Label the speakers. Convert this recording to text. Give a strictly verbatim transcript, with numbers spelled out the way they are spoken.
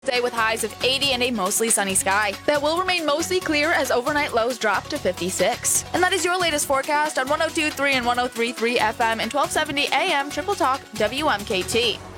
Speaker 1: Day with highs of eighty and a mostly sunny sky that will remain mostly clear as overnight lows drop to fifty-six. And that is your latest forecast on one oh two point three and one oh three point three F M and twelve seventy A M Triple Talk W M K T.